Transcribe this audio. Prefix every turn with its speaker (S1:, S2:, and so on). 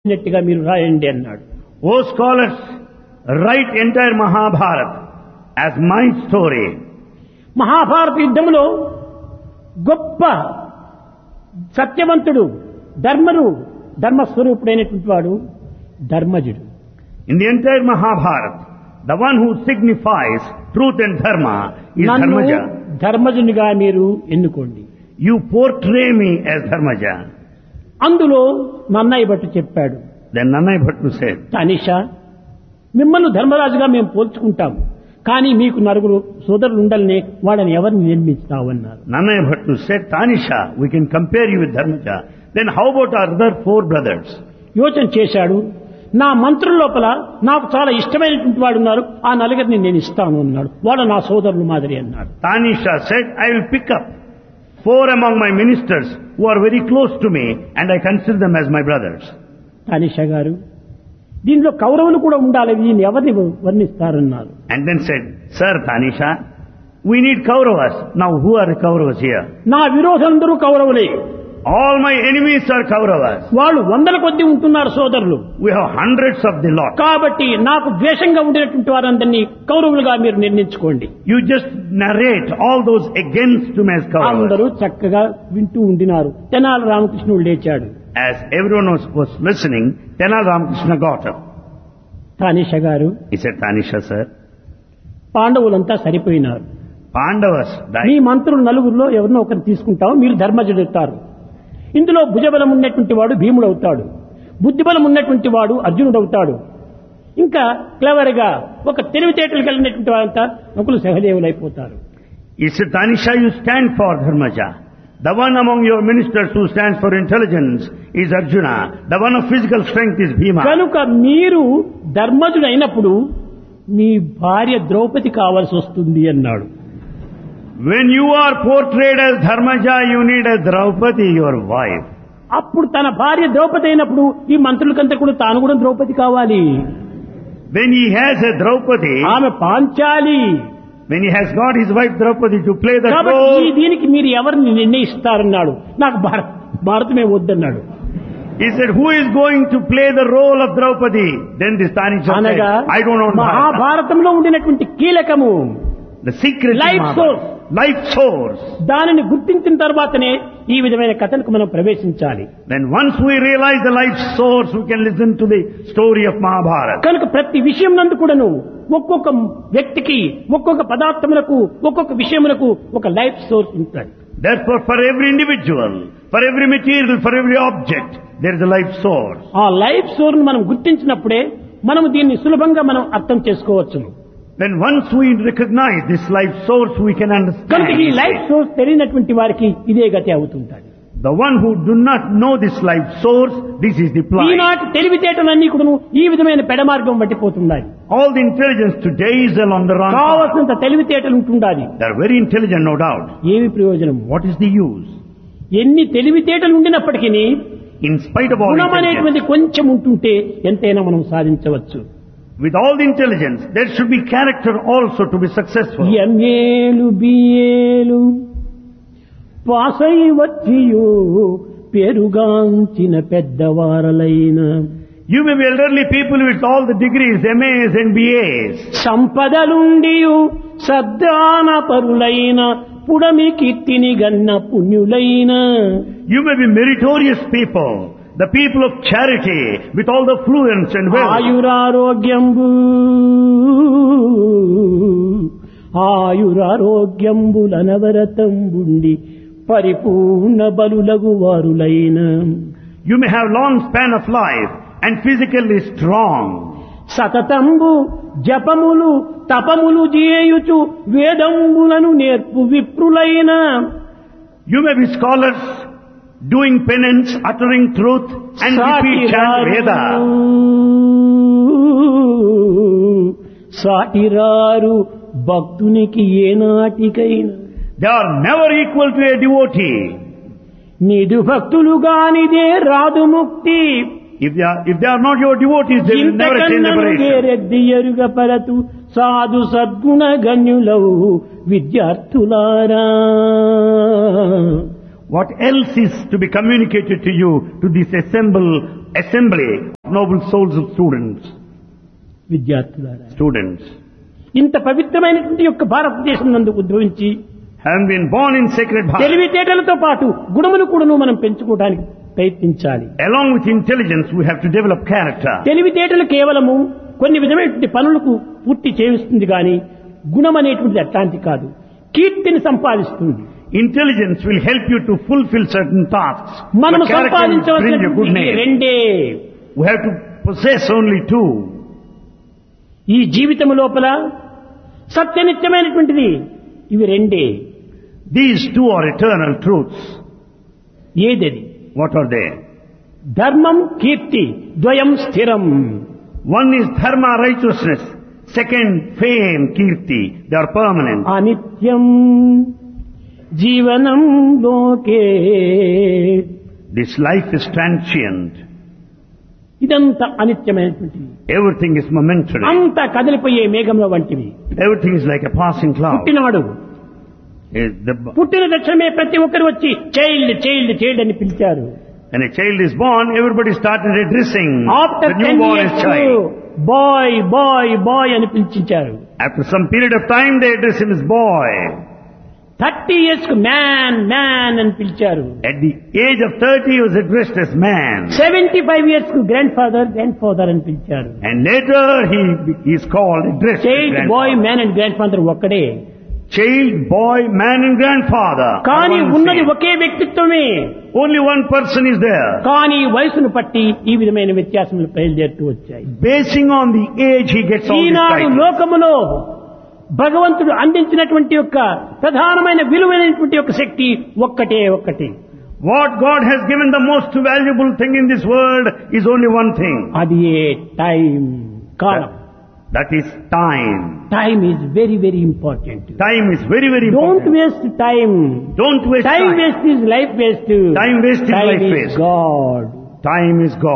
S1: నెట్టిగా మీరు రాయండి అన్నాడు.
S2: O scholars, write entire Mahabharata as my story.
S1: Mahabharata యుద్ధంలో గొప్ప సత్యవంతుడు ధర్మస్వరూపుడైనటువంటి వాడు ధర్మజుడు.
S2: In the entire Mahabharata, the one who signifies truth and dharma is
S1: నన్ను
S2: Dharmaja.
S1: ధర్మజునిగా మీరు ఎన్నుకోండి.
S2: You portray me as Dharmaja.
S1: అందులో నన్నయ్య భట్టు చెప్పాడు,
S2: Then Nannai Bhattu said,
S1: Tanisha, మిమ్మల్ని ధర్మరాజుగా మేము పోల్చుకుంటాము, కానీ మీకు నలుగురు సోదరులు ఉండాలని వాళ్ళని ఎవరిని నిర్మిస్తావన్నారు.
S2: Nannai Bhattu said, Tanisha, we can compare you with Dharmaja. Then how about our other 4 brothers?
S1: యోచన చేశాడు. నా మంత్రుల లోపల నాకు చాలా ఇష్టమైనటువంటి వాడు ఉన్నారు, ఆ నలుగురిని నేను ఇస్తాను అన్నాడు. వాళ్ళ నా సోదరులు మాదిరి అన్నాడు.
S2: Tanisha said, I will pick up 4 among my ministers who are very close to me and I consider them as my brothers.
S1: Tanisha గారు, దీనిలో కౌరవులు కూడా ఉండాలి, దీన్ని ఎవరిని వర్ణిస్తారన్నారు.
S2: And then said, Sir Tanisha, we need Kauravas. Now who are the Kauravas here?
S1: నా విరోధులందరూ కౌరవులే.
S2: All my enemies are Kauravas.
S1: వాళ్ళు వందల కొద్ది ఉంటున్నారు సోదరులు.
S2: We have hundreds of the lot.
S1: కాబట్టి నాకు ద్వేషంగా ఉండేటువంటి వారందరినీ కౌరవులుగా మీరు నిర్ణయించుకోండి.
S2: You just narrate all those against me as Kauravas.
S1: అందరూ చక్కగా వింటూ ఉండినారు. తెనాలి రామకృష్ణుడు లేచాడు.
S2: As everyone was listening, Tenal Ramakrishna got up.
S1: Tanisha గారు,
S2: He said, Tanisha sir,
S1: పాండవులంతా సరిపోయినారు.
S2: Pandavas
S1: me
S2: died.
S1: మంత్రులు నలుగురిలో ఎవరినో ఒకరిని తీసుకుంటాం, మీరు ధర్మజుడు అవుతారు. ఇందులో భుజబలం ఉన్నటువంటి వాడు భీముడు అవుతాడు, బుద్ధిబలం ఉన్నటువంటి వాడు అర్జునుడు అవుతాడు. ఇంకా క్లవర్ గా ఒక తెలివితేటలు కలిగినటువంటి వారంతా నకులు సహదేవులు అయిపోతారు.
S2: He said, Tanisha, you stand for Dharmaja. The one among your ministers who stands for intelligence is Arjuna. The one of physical strength is Bhima.
S1: కనుక మీరు ధర్మజుడు అయినప్పుడు మీ భార్య ద్రౌపది కావాల్సి వస్తుంది అన్నాడు.
S2: When you are portrayed as Dharmaja, you need a Draupadi, your wife.
S1: అప్పుడు తన భార్య ద్రౌపది అయినప్పుడు ఈ మంత్రులకంతా కూడా తాను కూడా ద్రౌపది కావాలి.
S2: When he has a Draupadi,
S1: ఆమె Panchali.
S2: when he has got his wife Draupadi to play the
S1: కాబట్టి
S2: role,
S1: దీనికి మీరు ఎవరిని నిర్ణయిస్తారన్నాడు. నాకు భారతమే వద్దన్నాడు.
S2: he said, who is going to play the role of Draupadi? Then this Tanisha said,
S1: అనగా
S2: I don't know.
S1: మహాభారతంలో ఉండినటువంటి కీలకము
S2: The secret
S1: Life source.
S2: Life source.
S1: దానిని గుర్తించిన తర్వాతనే ఈ విధమైన కథలకు మనం ప్రవేశించాలి.
S2: Then once we realize the life source, we can listen to the story of Mahabharata.
S1: కనుక ప్రతి విషయం నందు కూడాను ఒక్కొక్క వ్యక్తికి, ఒక్కొక్క పదార్థములకు, ఒక్కొక్క విషయములకు ఒక లైఫ్ సోర్స్ ఉంటుంది.
S2: Therefore, for every individual, for every material, for every object, there is a life source.
S1: ఆ లైఫ్ సోర్స్ మనం గుర్తించినప్పుడే మనం దీన్ని సులభంగా మనం అర్థం చేసుకోవచ్చును.
S2: Then once we recognize this life source, we can
S1: కనుక ఈ లైఫ్
S2: understand.
S1: సోర్స్ తెలియనటువంటి వారికి ఇదే గతి అవుతుంటాడు.
S2: The one who do not know this life source, this is the plight.
S1: ఈనాటి తెలివితేటలన్నీ కూడా ఈ విధమైన పెడమార్గం పట్టిపోతున్నాయి.
S2: All the intelligence today is along the wrong path.
S1: కావలసినంత తెలివితేటలు ఉంటుండాలి.
S2: They are very intelligent, no doubt.
S1: ఏమి ప్రయోజనం?
S2: What is the use?
S1: ఎన్ని తెలివితేటలు ఉండినప్పటికీ
S2: In spite of all
S1: గుణం
S2: intelligence,
S1: అనేటువంటి కొంచెం ఉంటుంటే ఎంతైనా మనం సాధించవచ్చు.
S2: with all the intelligence, there should be character also to be successful.
S1: ఎంఏలు బిఏలు పాసై వచ్చియో పెరుగాంచిన పెద్దవారలైన
S2: You may be elderly people with all the degrees, MAs and BAs.
S1: సంపదలుండియు సద్దాన పరులైన పుడమి కీర్తిని గన్న పుణ్యులైన
S2: You may be meritorious people, the people of charity, with all the affluence and wealth.
S1: ఆయురారోగ్యంబులనవరతంబుండి పరిపూర్ణ బలులగు వారులైన
S2: You may have long span of life and physically strong.
S1: సతతంబు జపములు తపములు చేయుచు వేదంబులను నేర్పు విప్రులైన
S2: You may be scholars, doing penance, uttering truth, and repeat chant Veda.
S1: సాటిరారు భక్తునికి ఏనాటికైనా
S2: They are never equal to a devotee.
S1: నిదు భక్తులు గానిదే రాదు ముక్తి.
S2: If they are not your devotees, they will never attain liberation.
S1: వేరెద్ది ఎరుగ పరతు సాధు సద్గుణ గణ్యులవు విద్యార్థులారా.
S2: What else is to be communicated to you, to this assembly of noble souls of
S1: విద్యార్థులారా,
S2: students,
S1: ఇంత పవిత్రమైనటువంటి యొక్క భారతదేశం నందు ఉద్భవించి
S2: having been born in sacred Bharat,
S1: తెలివితేటలతో పాటు గుణములు కూడాను మనం పెంచుకోవడానికి ప్రయత్నించాలి.
S2: along with intelligence we have to develop character.
S1: తెలివితేటలు కేవలము కొన్ని విధమైనటువంటి పనులకు పూర్తి చేయిస్తుంది కానీ గుణం అనేటువంటిది అట్లాంటి కాదు, కీర్తిని సంపాదిస్తుంది.
S2: Intelligence will help you to fulfill certain tasks.
S1: మనము
S2: But character will bring you good
S1: సంపాదించవలసినటువంటి
S2: name.
S1: రెండే.
S2: We have to possess only two.
S1: ఈ జీవితం లోపల సత్యనిత్యమైనటువంటిది ఇవి రెండే.
S2: These two are eternal truths.
S1: ఏదది?
S2: What are they?
S1: ధర్మం, కీర్తి, ద్వయం స్థిరం.
S2: One is dharma, righteousness. Second, fame, kirti. They are permanent.
S1: అనిత్యం జీవనం లోకే.
S2: This life is transient.
S1: ఇదంతా అనిత్యమైనటువంటిది.
S2: Everything is momentary.
S1: అంతా కదిలిపోయే మేఘంలో వంటివి.
S2: Everything is like a passing cloud.
S1: పుట్టినాడు,
S2: The
S1: పుట్టిన తక్షణమే ప్రతి ఒక్కరు వచ్చి చైల్డ్ చైల్డ్ చైల్డ్ అని పిలిచారు.
S2: When a child is born, everybody started addressing
S1: after
S2: the
S1: 10
S2: newborn as
S1: years
S2: child.
S1: Bye bye bye అని పిలిచించారు.
S2: After some period of time, they address him as boy.
S1: 30 years కు man man అని పిలిచారు.
S2: At the age of 30, he was addressed as man.
S1: 75 years కు grand father అని పిలిచారు.
S2: And later, he is called, addressed as
S1: child, bye,
S2: grandfather.
S1: Man and grand father ఒక్కడే.
S2: Child, boy, man and grandfather.
S1: కానీ
S2: are one
S1: ఉన్నది
S2: same.
S1: Okay వ్యక్తిత్వమే.
S2: Only one person is there.
S1: కానీ వయసును బట్టి ఈ విధమైన వ్యత్యాసములు బయలుదేరుతూ వచ్చాయి.
S2: Basing on the age, he gets all these
S1: Eenadu
S2: titles.
S1: లోకములో భగవంతుడు అందించినటువంటి యొక్క ప్రధానమైన విలువైనటువంటి యొక్క శక్తి ఒక్కటి.
S2: What God has given the most valuable thing in this world is only one thing.
S1: అది time, column.
S2: That is time.
S1: Time is very very important.
S2: Time is very, very
S1: don't
S2: important.
S1: Waste time.
S2: Don't waste
S1: time
S2: time.
S1: Waste is life waste.
S2: Time waste is life
S1: is
S2: waste.
S1: God.
S2: Time is God.